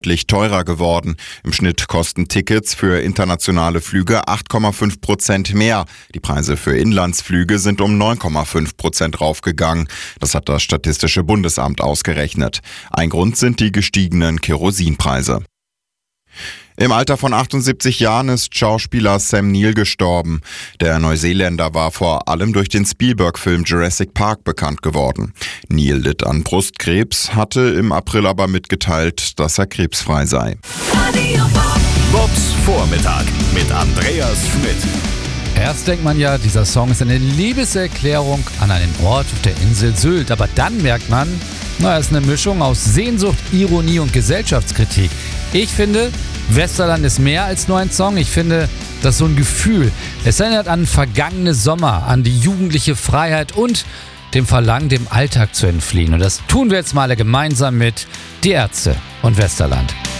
teurer geworden. Im Schnitt kosten Tickets für internationale Flüge 8,5% mehr. Die Preise für Inlandsflüge sind um 9,5% raufgegangen. Das hat das Statistische Bundesamt ausgerechnet. Ein Grund sind die gestiegenen Kerosinpreise. Im Alter von 78 Jahren ist Schauspieler Sam Neill gestorben. Der Neuseeländer war vor allem durch den Spielberg-Film Jurassic Park bekannt geworden. Neill litt an Brustkrebs, hatte im April aber mitgeteilt, dass er krebsfrei sei. Bobs Vormittag mit Andreas Schmidt. Erst denkt man ja, dieser Song ist eine Liebeserklärung an einen Ort auf der Insel Sylt. Aber dann merkt man, es ist eine Mischung aus Sehnsucht, Ironie und Gesellschaftskritik. Ich finde, Westerland ist mehr als nur ein Song. Ich finde, das ist so ein Gefühl. Es erinnert an vergangene Sommer, an die jugendliche Freiheit und dem Verlangen, dem Alltag zu entfliehen. Und das tun wir jetzt mal alle gemeinsam mit Die Ärzte und Westerland.